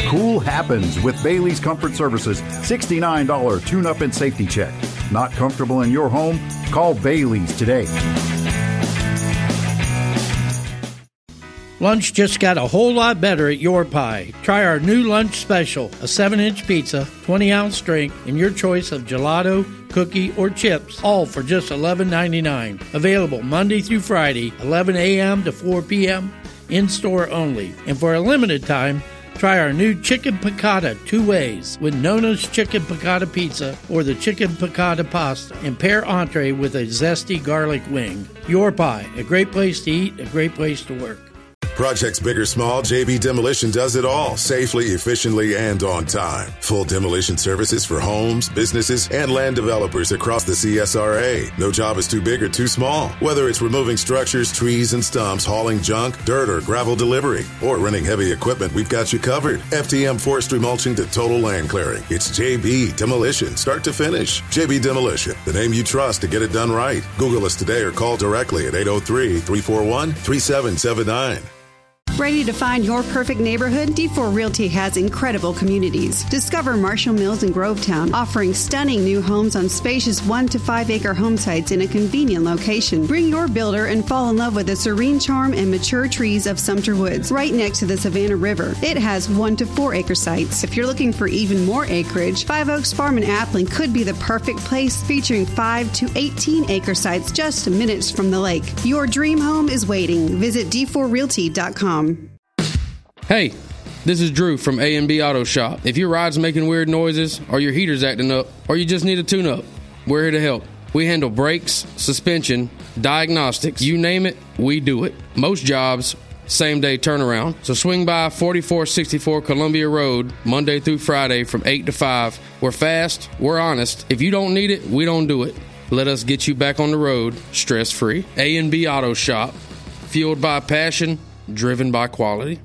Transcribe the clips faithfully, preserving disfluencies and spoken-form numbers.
Cool happens with Bailey's Comfort Services sixty-nine dollars tune-up and safety check. Not comfortable in your home? Call Bailey's today. Lunch just got a whole lot better at Your Pie. Try our new lunch special, a seven-inch pizza, twenty-ounce drink, and your choice of gelato, cookie, or chips, all for just eleven ninety-nine. Available Monday through Friday, eleven a.m. to four p.m., in-store only. And for a limited time, try our new Chicken Piccata two ways with Nona's Chicken Piccata Pizza or the Chicken Piccata Pasta and pair entree with a zesty garlic wing. Your Pie, a great place to eat, a great place to work. Projects big or small, J B Demolition does it all safely, efficiently, and on time. Full demolition services for homes, businesses, and land developers across the C S R A. No job is too big or too small. Whether it's removing structures, trees, and stumps, hauling junk, dirt, or gravel delivery, or renting heavy equipment, we've got you covered. F T M forestry mulching to total land clearing. It's J B Demolition, start to finish. J B Demolition, the name you trust to get it done right. Google us today or call directly at eight oh three, three four one, three seven seven nine. Ready to find your perfect neighborhood? D four Realty has incredible communities. Discover Marshall Mills in Grovetown, offering stunning new homes on spacious one to five acre home sites in a convenient location. Bring your builder and fall in love with the serene charm and mature trees of Sumter Woods, right next to the Savannah River. It has one to four acre sites. If you're looking for even more acreage, Five Oaks Farm in Appling could be the perfect place, featuring five to eighteen acre sites just minutes from the lake. Your dream home is waiting. Visit d four realty dot com. Hey, this is Drew from A and B Auto Shop. If your ride's making weird noises, or your heater's acting up, or you just need a tune-up, we're here to help. We handle brakes, suspension, diagnostics, you name it, we do it. Most jobs, same-day turnaround. So swing by forty-four sixty-four Columbia Road, Monday through Friday from eight to five. We're fast, we're honest. If you don't need it, we don't do it. Let us get you back on the road, stress-free. A and B Auto Shop, fueled by passion, driven by quality.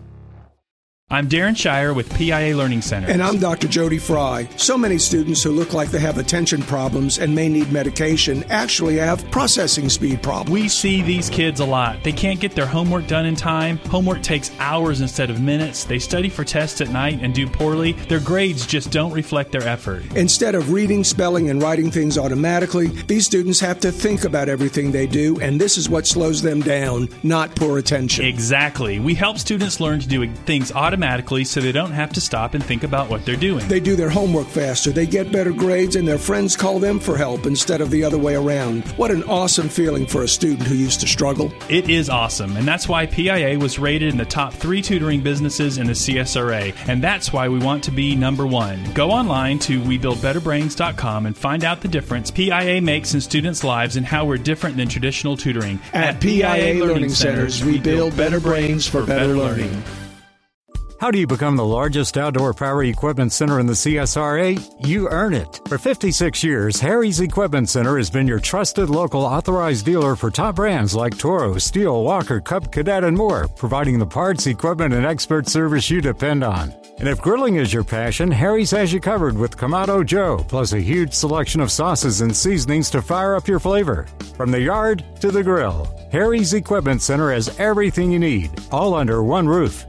I'm Darren Shire with P I A Learning Center. And I'm Doctor Jody Fry. So many students who look like they have attention problems and may need medication actually have processing speed problems. We see these kids a lot. They can't get their homework done in time. Homework takes hours instead of minutes. They study for tests at night and do poorly. Their grades just don't reflect their effort. Instead of reading, spelling, and writing things automatically, these students have to think about everything they do, and this is what slows them down, not poor attention. Exactly. We help students learn to do things automatically so they don't have to stop and think about what they're doing. They do their homework faster, they get better grades, and their friends call them for help instead of the other way around. What an awesome feeling for a student who used to struggle. It is awesome, and that's why P I A was rated in the top three tutoring businesses in the C S R A, and that's why we want to be number one. Go online to we build better brains dot com and find out the difference P I A makes in students' lives and how we're different than traditional tutoring. At, At P I A Learning Centers, we build better brains for better learning. How do you become the largest outdoor power equipment center in the C S R A? You earn it. For fifty-six years, Harry's Equipment Center has been your trusted local authorized dealer for top brands like Toro, Steel, Walker, Cub Cadet, and more, providing the parts, equipment, and expert service you depend on. And if grilling is your passion, Harry's has you covered with Kamado Joe, plus a huge selection of sauces and seasonings to fire up your flavor. From the yard to the grill, Harry's Equipment Center has everything you need, all under one roof.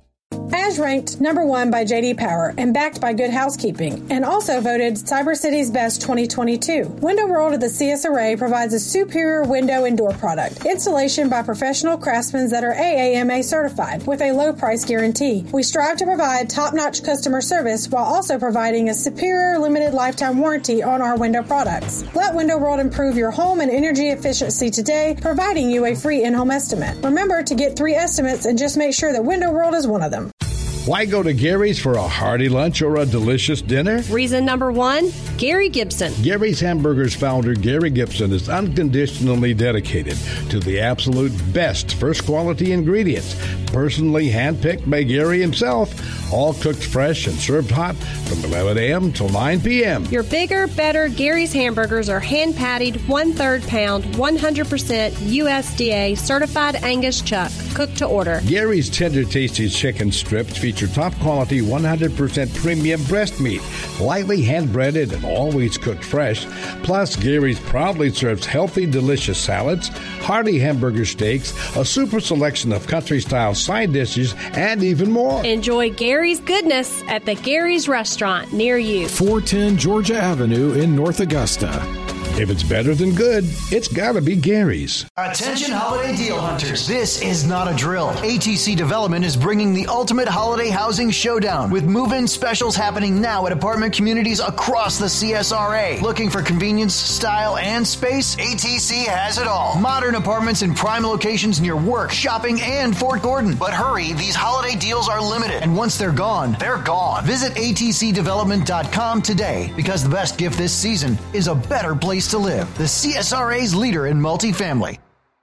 As ranked number one by J D Power and backed by Good Housekeeping, and also voted Cyber City's Best twenty twenty-two. Window World of the C S R A provides a superior window and door product. Installation by professional craftsmen that are A A M A certified with a low price guarantee. We strive to provide top-notch customer service while also providing a superior limited lifetime warranty on our window products. Let Window World improve your home and energy efficiency today, providing you a free in-home estimate. Remember to get three estimates and just make sure that Window World is one of them. Why go to Gary's for a hearty lunch or a delicious dinner? Reason number one, Gary Gibson. Gary's Hamburgers founder Gary Gibson is unconditionally dedicated to the absolute best first quality ingredients, personally handpicked by Gary himself, all cooked fresh and served hot from eleven a.m. till nine p.m. Your bigger, better Gary's Hamburgers are hand-patted, one-third pound, one hundred percent U S D A certified Angus chuck, cooked to order. Gary's tender, tasty chicken strips feature top quality one hundred percent premium breast meat, lightly hand-breaded and always cooked fresh. Plus, Gary's proudly serves healthy, delicious salads, hearty hamburger steaks, a super selection of country-style side dishes, and even more. Enjoy Gary's Gary's goodness at the Gary's Restaurant near you. four ten Georgia Avenue in North Augusta. If it's better than good, it's gotta be Gary's. Attention holiday deal hunters. This is not a drill. A T C Development is bringing the ultimate holiday housing showdown with move-in specials happening now at apartment communities across the C S R A. Looking for convenience, style, and space? A T C has it all. Modern apartments in prime locations near work, shopping, and Fort Gordon. But hurry, these holiday deals are limited, and once they're gone, they're gone. Visit A T C development dot com today, because the best gift this season is a better place to live. The C S R A's leader in multifamily.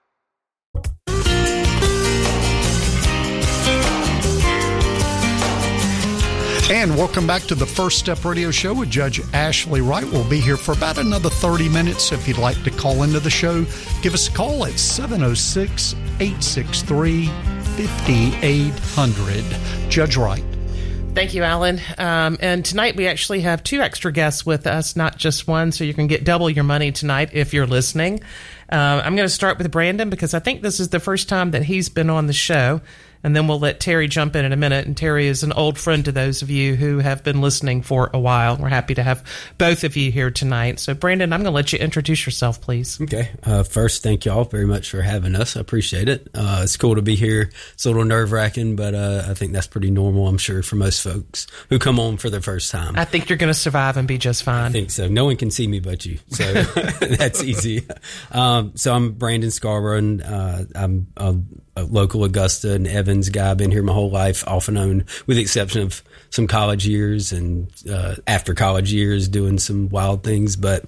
And welcome back to the First Step Radio Show with Judge Ashley Wright. We'll be here for about another thirty minutes. If you'd like to call into the show, give us a call at seven oh six, eight six three, five eight hundred. Judge Wright. Thank you, Alan. Um, and tonight we actually have two extra guests with us, not just one, so you can get double your money tonight if you're listening. Uh, I'm going to start with Brandon because I think this is the first time that he's been on the show, and then we'll let Terry jump in in a minute. And Terry is an old friend to those of you who have been listening for a while. We're happy to have both of you here tonight. So, Brandon, I'm going to let you introduce yourself, please. Okay. Uh, first, thank you all very much for having us. I appreciate it. Uh, it's cool to be here. It's a little nerve-wracking, but uh, I think that's pretty normal, I'm sure, for most folks who come on for the first time. I think you're going to survive and be just fine. I think so. No one can see me but you, so that's easy. Um, so I'm Brandon Scarborough, and uh, I'm a, a local Augusta and Evans guy. I've been here my whole life, off and on, with the exception of some college years and uh, after college years doing some wild things. But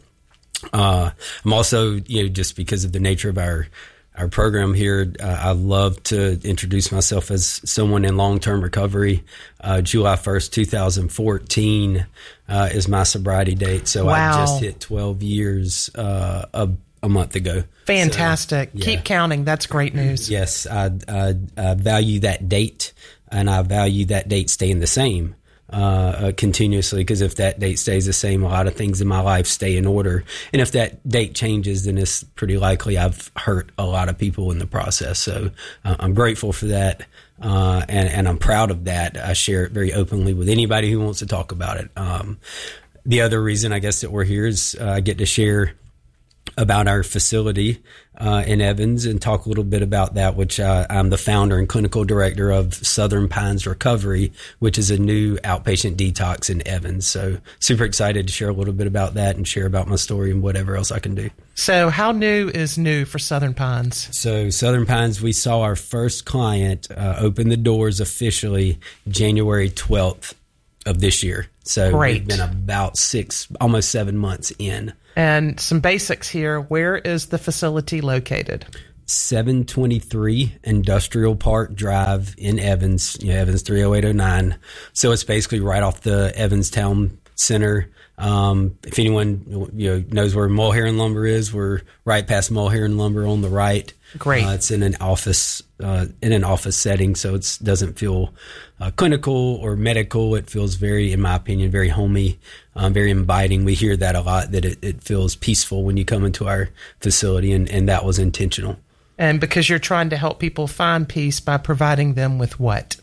uh, I'm also, you know, just because of the nature of our our program here, uh, I love to introduce myself as someone in long-term recovery. Uh, July first, twenty fourteen uh, is my sobriety date. So wow. I just hit twelve years uh, a, a month ago. Fantastic. So, yeah. Keep counting. That's great news. Yes. I, I, I value that date, and I value that date staying the same. Uh, uh, continuously, because if that date stays the same, a lot of things in my life stay in order. And if that date changes, then it's pretty likely I've hurt a lot of people in the process. So uh, I'm grateful for that, uh, and, and I'm proud of that. I share it very openly with anybody who wants to talk about it. Um, the other reason I guess that we're here is uh, I get to share about our facility uh, in Evans and talk a little bit about that, which uh, I'm the founder and clinical director of Southern Pines Recovery, which is a new outpatient detox in Evans. So super excited to share a little bit about that and share about my story and whatever else I can do. So how new is new for Southern Pines? So Southern Pines, we saw our first client uh, open the doors officially January twelfth of this year. So Great. We've been about six, almost seven months in. And some basics here. Where is the facility located? seven twenty-three Industrial Park Drive in Evans, you know, Evans three oh eight oh nine. So it's basically right off the Evans Town Center. Um, if anyone you know knows where Mulherron and Lumber is, we're right past Mulherron and Lumber on the right. Great. Uh, it's in an office uh, in an office setting, so it doesn't feel uh, clinical or medical. It feels very, in my opinion, very homey, um, very inviting. We hear that a lot, that it, it feels peaceful when you come into our facility, and, and that was intentional. And because you're trying to help people find peace by providing them with what?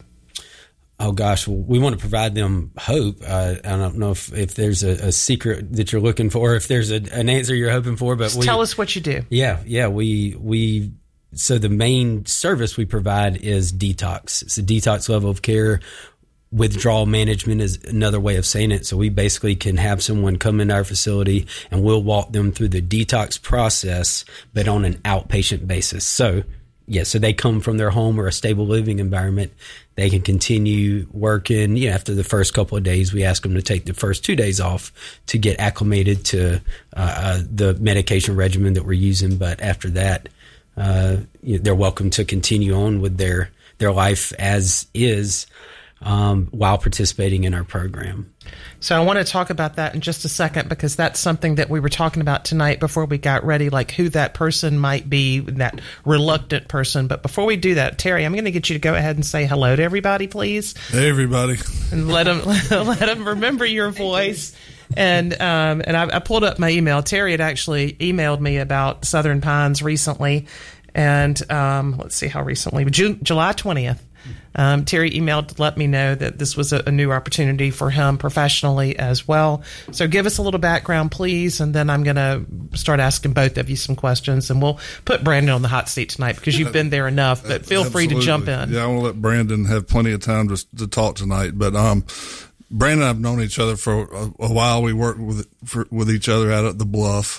Oh, gosh, well, we want to provide them hope. Uh, I don't know if, if there's a, a secret that you're looking for, if there's a, an answer you're hoping for. But Just we, tell us what you do. Yeah, yeah. We, we, so the main service we provide is detox. It's a detox level of care. Withdrawal management is another way of saying it. So we basically can have someone come into our facility and we'll walk them through the detox process, but on an outpatient basis. So, yeah, so they come from their home or a stable living environment. They can continue working. You know, after the first couple of days, we ask them to take the first two days off to get acclimated to uh, the medication regimen that we're using. But after that, uh, you know, they're welcome to continue on with their, their life as is, um, while participating in our program. So I want to talk about that in just a second, because that's something that we were talking about tonight before we got ready, like who that person might be, that reluctant person. But before we do that, Terry, I'm going to get you to go ahead and say hello to everybody, please. Hey, everybody. And let them, let them remember your voice. And um, and I, I pulled up my email. Terry had actually emailed me about Southern Pines recently. And um, let's see how recently, June, July twentieth. Um, Terry emailed to let me know that this was a, a new opportunity for him professionally as well. So give us a little background, please, and then I'm going to start asking both of you some questions, and we'll put Brandon on the hot seat tonight because you've been there enough, but feel Absolutely. free to jump in. Yeah, I want to let Brandon have plenty of time to, to talk tonight, but um, Brandon and I have known each other for a, a while. We worked with for, with each other out at the Bluff,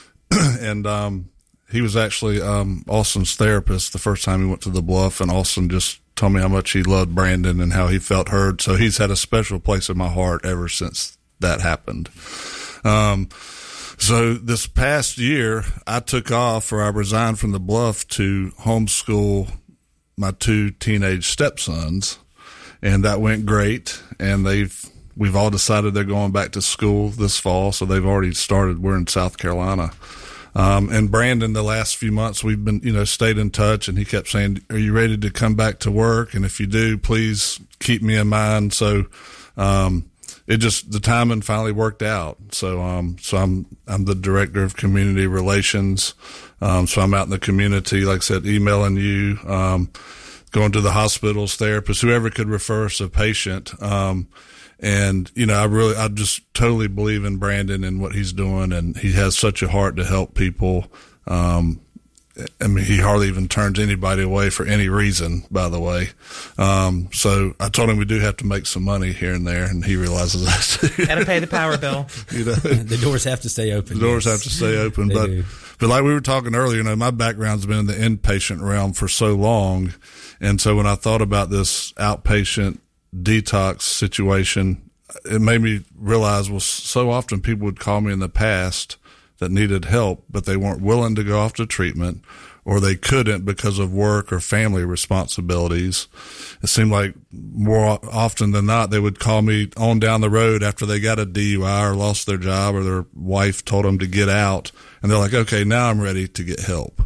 and um, he was actually um, Austin's therapist the first time he went to the Bluff, and Austin just told me how much he loved Brandon and how he felt heard. So he's had a special place in my heart ever since that happened. Um, so this past year, I took off, or I resigned from the Bluff to homeschool my two teenage stepsons, and that went great. And they've we've all decided they're going back to school this fall, so they've already started. We're in South Carolina. Um, and Brandon, the last few months, we've been, you know, stayed in touch, and he kept saying, are you ready to come back to work? And if you do, please keep me in mind. So, um, it just, the timing finally worked out. So, um, so I'm, I'm the director of community relations. Um, so I'm out in the community, like I said, emailing you, um, going to the hospitals, therapists, whoever could refer us a patient. Um, And, you know, I really, I just totally believe in Brandon and what he's doing. And he has such a heart to help people. Um, I mean, he hardly even turns anybody away for any reason, by the way. Um, so I told him we do have to make some money here and there, and he realizes that too. Got to pay the power bill. You know, the doors have to stay open. The doors yes. have to stay open. They but, do. but like we were talking earlier, you know, my background's been in the inpatient realm for so long. And so when I thought about this outpatient detox situation, it made me realize, well, so often people would call me in the past that needed help, but they weren't willing to go off to treatment, or they couldn't because of work or family responsibilities. It seemed like more often than not, they would call me on down the road after they got a D U I or lost their job, or their wife told them to get out, and they're like, okay, now I'm ready to get help.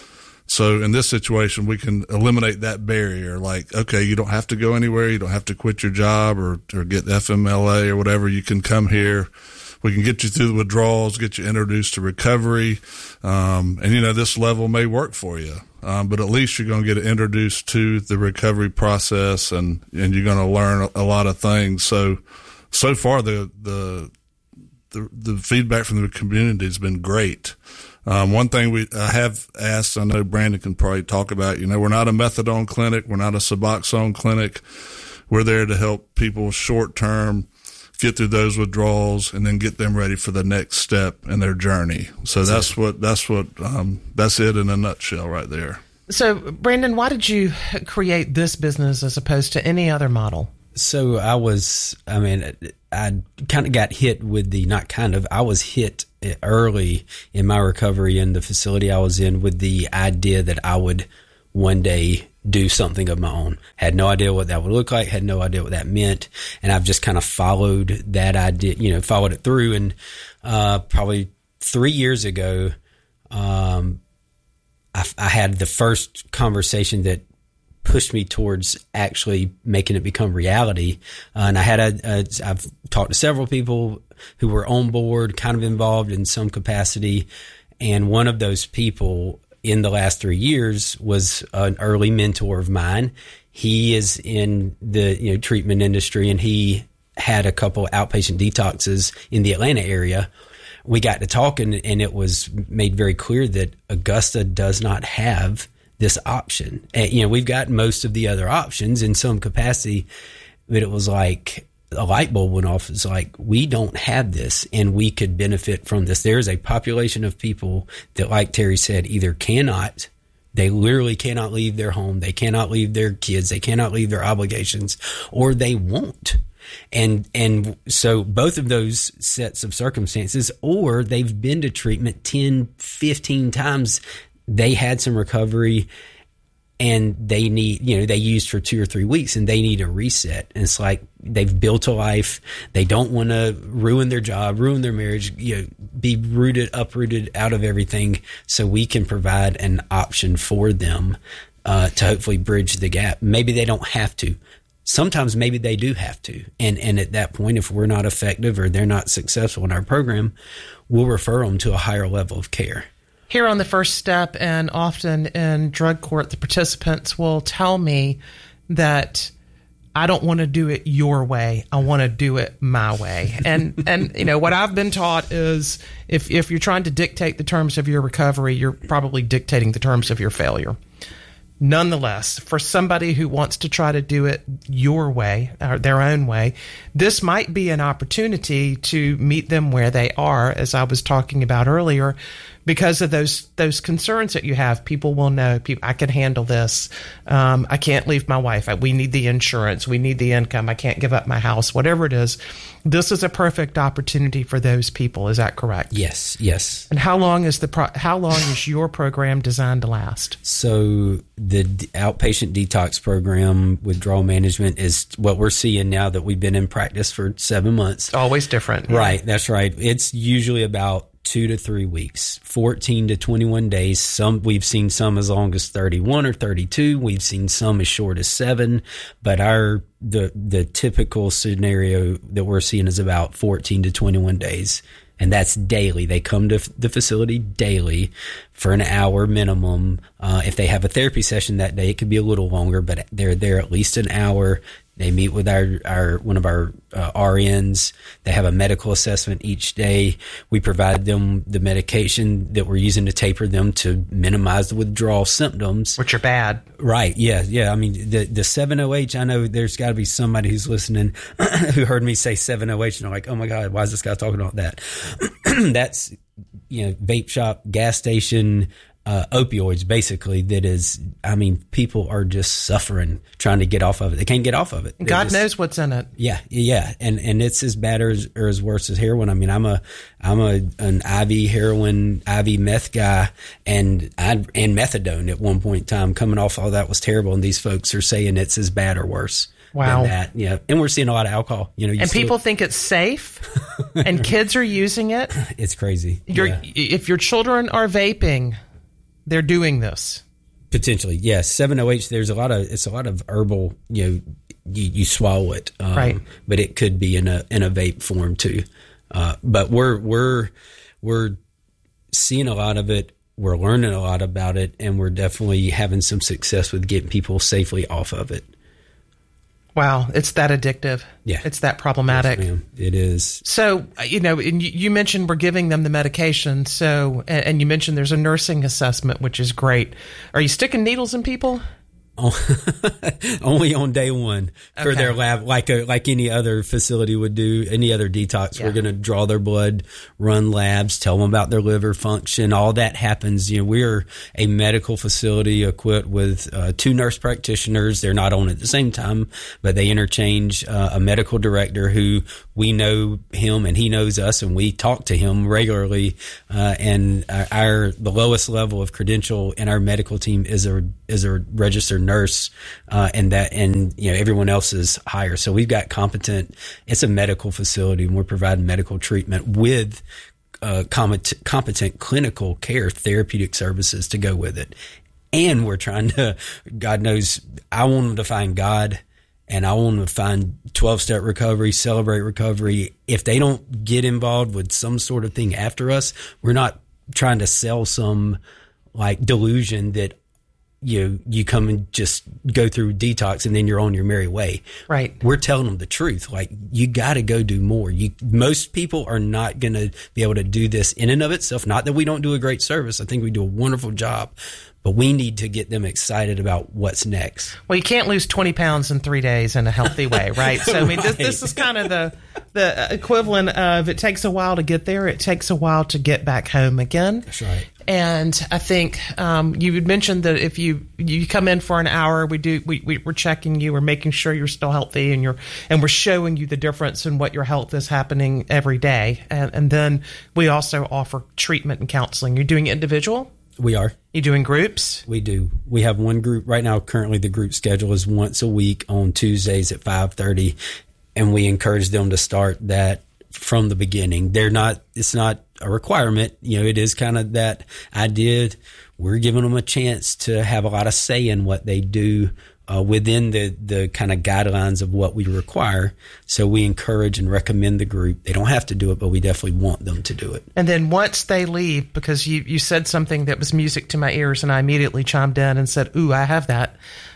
So in this situation, we can eliminate that barrier. Like, okay, you don't have to go anywhere. You don't have to quit your job or, or get F M L A or whatever. You can come here. We can get you through the withdrawals, get you introduced to recovery. Um, and, you know, this level may work for you. Um, but at least you're going to get introduced to the recovery process, and, and you're going to learn a lot of things. So, so far the, the, the, the feedback from the community has been great. Um, one thing we I have asked, I know Brandon can probably talk about, you know, we're not a methadone clinic. We're not a Suboxone clinic. We're there to help people short term get through those withdrawals and then get them ready for the next step in their journey. So that's what, that's what, um, that's it in a nutshell right there. So Brandon, why did you create this business as opposed to any other model? So I was, I mean, I kind of got hit with the, not kind of, I was hit early in my recovery in the facility I was in with the idea that I would one day do something of my own. Had no idea what that would look like, had no idea what that meant. And I've just kind of followed that idea, you know, followed it through. And uh, probably three years ago, um, I, I had the first conversation that pushed me towards actually making it become reality. Uh, and I had a, a, I've talked to several people who were on board, kind of involved in some capacity. And one of those people in the last three years was an early mentor of mine. He is in the, you know, treatment industry, and he had a couple outpatient detoxes in the Atlanta area. We got to talking, and it was made very clear that Augusta does not have this option. And, you know, we've got most of the other options in some capacity, but it was like a light bulb went off. It's like, we don't have this, and we could benefit from this. There's a population of people that, like Terry said, either cannot, they literally cannot leave their home. They cannot leave their kids. They cannot leave their obligations, or they won't. And, and so both of those sets of circumstances, or they've been to treatment ten, fifteen times. They had some recovery, and they need, you know, they used for two or three weeks, and they need a reset. And it's like, they've built a life. They don't want to ruin their job, ruin their marriage, you know, be rooted, uprooted out of everything. So we can provide an option for them, uh, to hopefully bridge the gap. Maybe they don't have to. Sometimes maybe they do have to. And, and at that point, if we're not effective or they're not successful in our program, we'll refer them to a higher level of care. Here on the first step, and often in drug court, the participants will tell me that I don't want to do it your way. I want to do it my way. And, and you know, what I've been taught is if, if you're trying to dictate the terms of your recovery, you're probably dictating the terms of your failure. Nonetheless, for somebody who wants to try to do it your way, or their own way, this might be an opportunity to meet them where they are, as I was talking about earlier, because of those those concerns that you have. People will know, people, I can handle this. Um, I can't leave my wife. I, we need the insurance. We need the income. I can't give up my house, whatever it is. This is a perfect opportunity for those people. Is that correct? Yes, yes. And how long is the pro- how long is your program designed to last? So the d- outpatient detox program, withdrawal management, is what we're seeing now that we've been in practice for seven months. Always different. Right, that's right. It's usually about two to three weeks, fourteen to twenty-one days. Some we've seen some as long as thirty-one or thirty-two. We've seen some as short as seven, but our the the typical scenario that we're seeing is about fourteen to twenty-one days, and that's daily. They come to the facility daily for an hour minimum. Uh, if they have a therapy session that day, it could be a little longer, but they're there at least an hour. They meet with our, our one of our uh, R Ns. They have a medical assessment each day. We provide them the medication that we're using to taper them to minimize the withdrawal symptoms, which are bad. Right? Yeah, yeah. I mean, the the seven oh H. I know there's got to be somebody who's listening who heard me say seven oh H and they're like, "Oh my God, why is this guy talking about that?" That's, you know, vape shop, gas station. Uh, opioids, basically, that is, I mean, people are just suffering trying to get off of it. They can't get off of it. They're God just, knows what's in it. Yeah, yeah, and and it's as bad or as, or as worse as heroin. I mean, I'm a I'm a an I V heroin, I V meth guy, and I and methadone at one point in time. Coming off all that was terrible, and these folks are saying it's as bad or worse. Wow. Than that. Yeah, and we're seeing a lot of alcohol. You know, you and still, people think it's safe, and kids are using it. It's crazy. You're, yeah. If your children are vaping, they're doing this. Potentially, yes. seven oh H, there's a lot of, it's a lot of herbal, you know, you, you swallow it. Um, right. But it could be in a, in a vape form too. Uh, but we're, we're, we're seeing a lot of it. We're learning a lot about it, and we're definitely having some success with getting people safely off of it. Wow, it's that addictive. Yeah. It's that problematic. Yes, ma'am. It is. So, you know, and you mentioned we're giving them the medication. So, and you mentioned there's a nursing assessment, which is great. Are you sticking needles in people? Only on day one for Okay. their lab, like a, like any other facility would do, any other detox. Yeah. We're going to draw their blood, run labs, tell them about their liver function. All that happens. You know, we're a medical facility equipped with uh, two nurse practitioners. They're not on at the same time, but they interchange uh, a medical director who we know him and he knows us, and we talk to him regularly. Uh, and our, our the lowest level of credential in our medical team is a is a registered nurse, uh, and that, and, you know, everyone else is higher. So we've got competent, it's a medical facility, and we're providing medical treatment with, uh, competent, competent clinical care, therapeutic services to go with it. And we're trying to, God knows, I want them to find God, and I want them to find twelve step recovery, celebrate recovery. If they don't get involved with some sort of thing after us, we're not trying to sell some like delusion that, you you come and just go through detox and then you're on your merry way. Right. We're telling them the truth. Like, you got to go do more. You most people are not going to be able to do this in and of itself. Not that we don't do a great service. I think we do a wonderful job, but we need to get them excited about what's next. Well, you can't lose twenty pounds in three days in a healthy way, right? So, I mean, this, Right. this is kind of the, the equivalent of it takes a while to get there. It takes a while to get back home again. That's right. And I think um, you had mentioned that if you you come in for an hour, we do we, we we're checking you, we're making sure you're still healthy, and you're and we're showing you the difference in what your health is happening every day. And, and then we also offer treatment and counseling. You're doing individual? We are. You doing groups? We do. We have one group right now. Currently, the group schedule is once a week on Tuesdays at five thirty, and we encourage them to start that from the beginning. They're not. It's not a requirement. You know, it is kind of that idea. We're giving them a chance to have a lot of say in what they do uh, within the the kind of guidelines of what we require. So we encourage and recommend the group. They don't have to do it, but we definitely want them to do it. And then once they leave, because you, you said something that was music to my ears, and I immediately chimed in and said, ooh, I have that.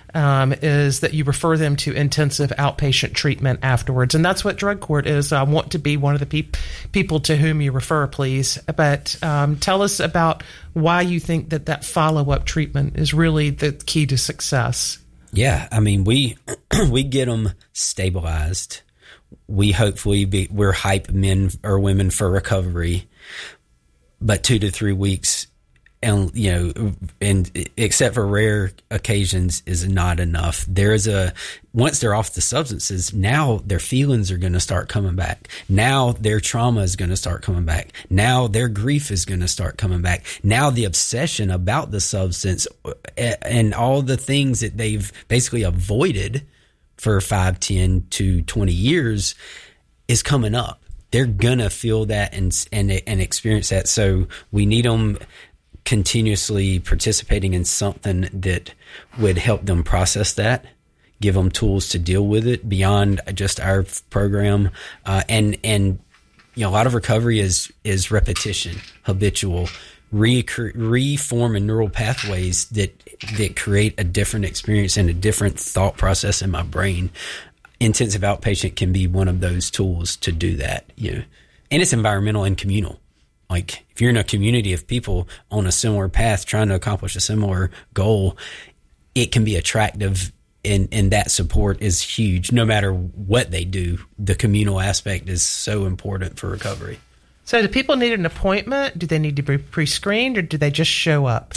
um, is that you refer them to intensive outpatient treatment afterwards. And that's what drug court is. I want to be one of the pe- people to whom you refer, please. But um, tell us about why you think that that follow-up treatment is really the key to success. Yeah, I mean, we we get them stabilized. We hopefully be, we're hype men or women for recovery, but two to three weeks, and you know, and except for rare occasions, is not enough. There's a once they're off the substances, now their feelings are going to start coming back. Now their trauma is going to start coming back. Now their grief is going to start coming back. Now the obsession about the substance and all the things that they've basically avoided for five, ten to twenty years is coming up. They're going to feel that and, and, and experience that. So we need them continuously participating in something that would help them process that, give them tools to deal with it beyond just our program. Uh, and, and, you know, a lot of recovery is, is repetition, habitual, re- reforming neural pathways that, that create a different experience and a different thought process in my brain. Intensive outpatient can be one of those tools to do that, you know, and it's environmental and communal. Like if you're in a community of people on a similar path trying to accomplish a similar goal, it can be attractive, and, and that support is huge. No matter what they do, the communal aspect is so important for recovery. So do people need an appointment? Do they need to be pre-screened, or do they just show up?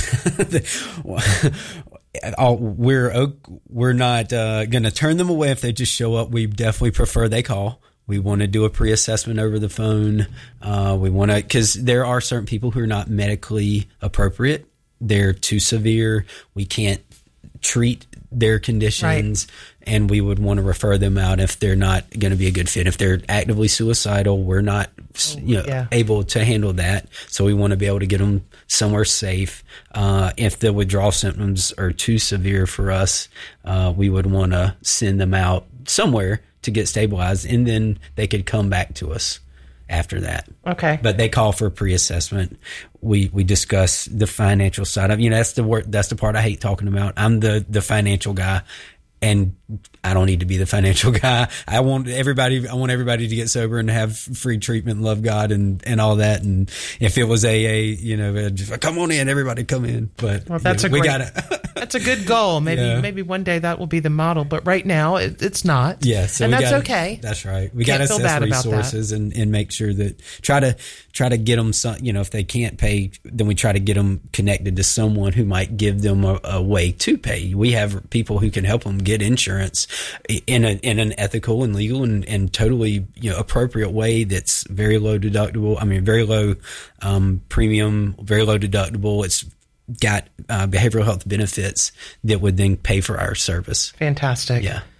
we're we're not uh, going to turn them away if they just show up. We definitely prefer they call. We want to do a pre-assessment over the phone. Uh, we want to, because there are certain people who are not medically appropriate. They're too severe. We can't treat their conditions, right. And we would want to refer them out if they're not going to be a good fit. If they're actively suicidal, we're not oh, you know, yeah. able to handle that. So we want to be able to get them somewhere safe. Uh, if the withdrawal symptoms are too severe for us, uh, we would want to send them out somewhere to get stabilized, and then they could come back to us after that. Okay. But they call for a pre-assessment. We we discuss the financial side of, you know, that's the word, that's the part I hate talking about. I'm the, the financial guy, and I don't need to be the financial guy. I want everybody, I want everybody to get sober and have free treatment and love God and, and all that. And if it was A A, you know, just come on in, everybody come in. But well, that's you know, a we great, gotta, that's a good goal. Maybe, yeah. maybe one day that will be the model, but right now it, it's not. Yeah. So and we that's gotta, okay. That's right. We got to assess resources and, and make sure that try to, try to get them some, you know, if they can't pay, then we try to get them connected to someone who might give them a, a way to pay. We have people who can help them get insurance in a, in an ethical and legal and, and totally, you know, appropriate way that's very low deductible. I mean, very low um, premium, very low deductible. It's got uh, behavioral health benefits that would then pay for our service. Fantastic. Yeah.